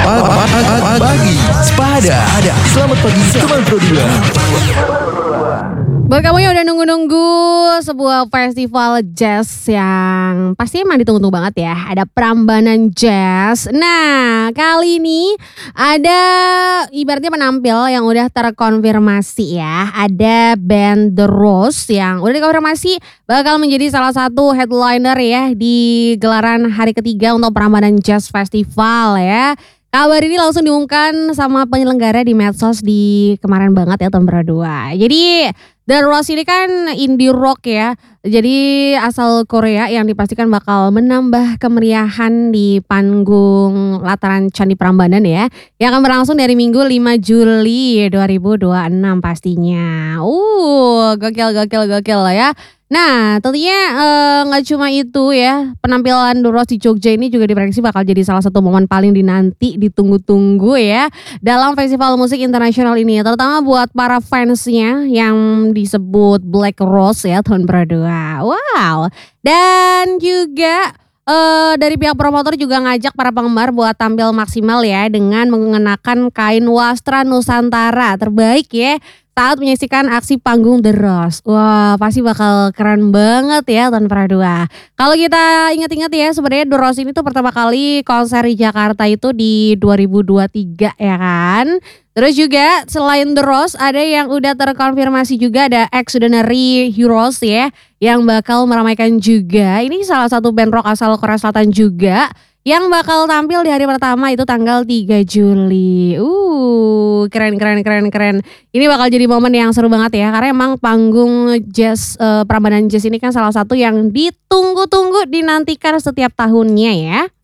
Pagi Sepada. Selamat pagi teman Pro 2. Buat kamu yang udah nunggu-nunggu sebuah festival jazz yang pasti emang ditunggu-tunggu banget ya. Ada Prambanan Jazz. Nah, kali ini ada ibaratnya penampil yang udah terkonfirmasi ya. Ada band The Rose yang udah dikonfirmasi bakal menjadi salah satu headliner ya di gelaran hari ketiga untuk Prambanan Jazz Festival ya. Kabar ini langsung diumumkan sama penyelenggara di medsos di kemarin banget ya tahun 2. Jadi The Rose ini kan indie rock ya. Jadi asal Korea yang dipastikan bakal menambah kemeriahan di panggung lataran Candi Prambanan ya. Yang akan berlangsung dari Minggu 5 Juli 2026 pastinya. Gokil lah ya. Nah tentunya gak cuma itu ya, penampilan The Rose di Jogja ini juga diprediksi bakal jadi salah satu momen paling dinanti, ditunggu-tunggu ya dalam festival musik internasional ini. Terutama buat para fansnya yang disebut Black Rose ya tahun 2. Wow, dan juga dari pihak promotor juga ngajak para penggemar buat tampil maksimal ya dengan mengenakan kain wastra Nusantara terbaik ya saat menyaksikan aksi panggung The Rose. Wah, pasti bakal keren banget ya tahun 2. Kalau kita ingat-ingat ya, sebenarnya The Rose ini tuh pertama kali konser di Jakarta itu di 2023 ya kan. Terus juga selain The Rose ada yang udah terkonfirmasi juga ada Extraordinary Heroes ya yang bakal meramaikan juga. Ini salah satu band rock asal Korea Selatan juga yang bakal tampil di hari pertama itu tanggal 3 Juli. Keren. Ini bakal jadi momen yang seru banget ya karena emang panggung jazz Prambanan Jazz ini kan salah satu yang ditunggu-tunggu dinantikan setiap tahunnya ya.